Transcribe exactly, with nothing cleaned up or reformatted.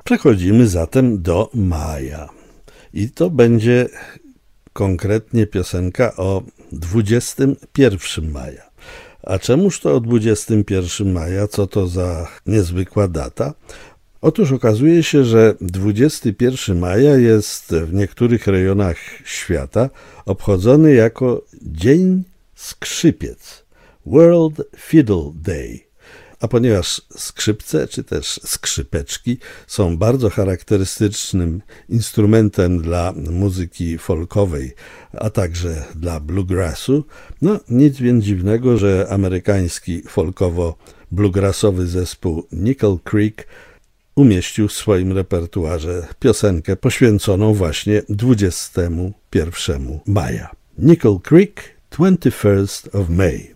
Przechodzimy zatem do maja. I to będzie konkretnie piosenka o dwudziestego pierwszego maja. A czemuż to o dwudziestego pierwszego maja? Co to za niezwykła data? Otóż okazuje się, że dwudziestego pierwszego maja jest w niektórych rejonach świata obchodzony jako Dzień Skrzypiec, World Fiddle Day. A ponieważ skrzypce, czy też skrzypeczki są bardzo charakterystycznym instrumentem dla muzyki folkowej, a także dla bluegrassu, no nic więc dziwnego, że amerykański folkowo-bluegrassowy zespół Nickel Creek umieścił w swoim repertuarze piosenkę poświęconą właśnie dwudziestego pierwszego maja. Nickel Creek, twenty-first of May.